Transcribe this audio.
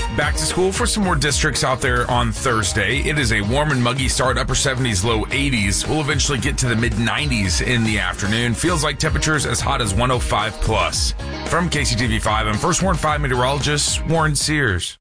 Back to school for some more districts out there on Thursday. It is a warm and muggy start, upper 70s, low 80s. We'll eventually get to the mid 90s in the afternoon. Feels like temperatures as hot as 105 plus. From KCTV5, I'm First Warn 5 meteorologist Warren Sears.